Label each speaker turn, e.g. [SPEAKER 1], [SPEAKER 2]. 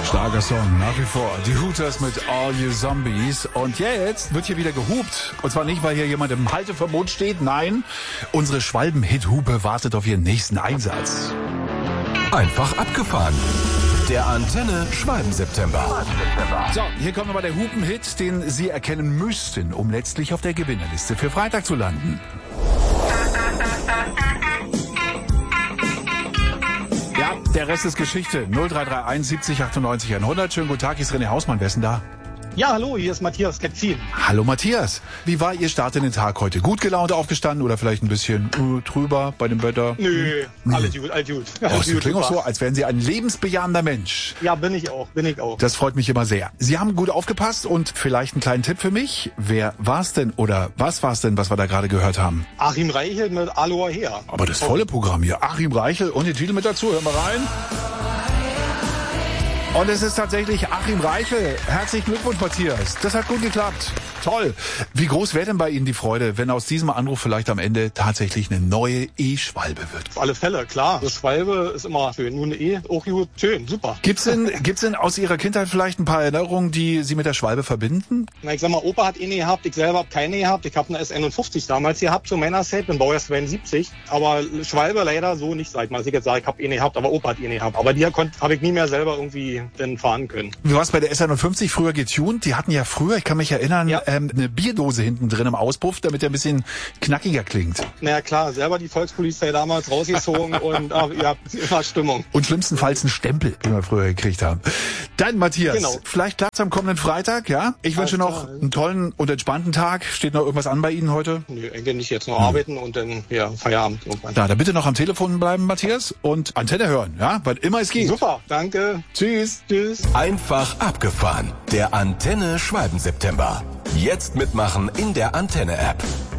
[SPEAKER 1] Starker Song, nach wie vor. Die Hooters mit All You Zombies. Und jetzt wird hier wieder gehupt. Und zwar nicht, weil hier jemand im Halteverbot steht. Nein, unsere Schwalben-Hit-Hupe wartet auf ihren nächsten Einsatz.
[SPEAKER 2] Einfach abgefahren. Der Antenne Schwalben-September.
[SPEAKER 1] So, hier kommt nochmal der Hupen-Hit, den Sie erkennen müssten, um letztlich auf der Gewinnerliste für Freitag zu landen. Ja, der Rest ist Geschichte. 0331 70 98 100. Schönen guten Tag, hier ist René Hausmann. Wer ist denn da?
[SPEAKER 3] Ja, hallo, hier ist Matthias Ketzin.
[SPEAKER 1] Hallo Matthias. Wie war Ihr Start in den Tag heute? Gut gelaunt aufgestanden oder vielleicht ein bisschen trüber bei dem Wetter?
[SPEAKER 3] Nö, alles gut, alles gut.
[SPEAKER 1] Oh, Sie klingen auch so, als wären Sie ein lebensbejahender Mensch.
[SPEAKER 3] Ja, bin ich auch.
[SPEAKER 1] Das freut mich immer sehr. Sie haben gut aufgepasst und vielleicht einen kleinen Tipp für mich. Wer war's denn oder was war's denn, was wir da gerade gehört haben?
[SPEAKER 3] Achim Reichel mit Aloha her.
[SPEAKER 1] Aber das volle Programm hier. Achim Reichel und den Titel mit dazu. Hören wir rein. Und es ist tatsächlich Achim Reichel. Herzlichen Glückwunsch, Matthias. Das hat gut geklappt. Toll. Wie groß wäre denn bei Ihnen die Freude, wenn aus diesem Anruf vielleicht am Ende tatsächlich eine neue E-Schwalbe wird?
[SPEAKER 3] Auf alle Fälle, klar. Das Schwalbe ist immer schön. Nur eine E, auch gut, schön, super.
[SPEAKER 1] Gibt's denn aus Ihrer Kindheit vielleicht ein paar Erinnerungen, die Sie mit der Schwalbe verbinden?
[SPEAKER 3] Na, ich sag mal, Opa hat eine gehabt, ich selber habe keine gehabt. Ich habe eine S51 damals gehabt, zu meiner Zeit, bin Baujahr 72. Aber Schwalbe leider so nicht, sag ich mal. Also ich jetzt sage, ich habe eine gehabt, aber Opa hat eine gehabt. Aber die habe ich nie mehr selber irgendwie dann fahren können.
[SPEAKER 1] Wie war es bei der S51 früher getuned? Die hatten ja früher, ich kann mich erinnern,
[SPEAKER 3] ja,
[SPEAKER 1] eine Bierdose hinten drin im Auspuff, damit der ein bisschen knackiger klingt.
[SPEAKER 3] Naja klar, selber die Volkspolizei damals rausgezogen und ja, immer Stimmung.
[SPEAKER 1] Und schlimmstenfalls einen Stempel, den wir früher gekriegt haben. Dann Matthias,
[SPEAKER 3] genau.
[SPEAKER 1] Vielleicht klappt's am kommenden Freitag, ja? Ich wünsche noch einen tollen und entspannten Tag. Steht noch irgendwas an bei Ihnen heute?
[SPEAKER 3] Nö, eigentlich nicht, jetzt noch arbeiten und dann ja, Feierabend irgendwann.
[SPEAKER 1] Da bitte noch am Telefon bleiben, Matthias, und Antenne hören, ja? Wann immer es geht.
[SPEAKER 3] Super, danke.
[SPEAKER 1] Tschüss.
[SPEAKER 3] Tschüss.
[SPEAKER 2] Einfach abgefahren. Der Antenne Schwalben-September. Jetzt mitmachen in der Antenne-App.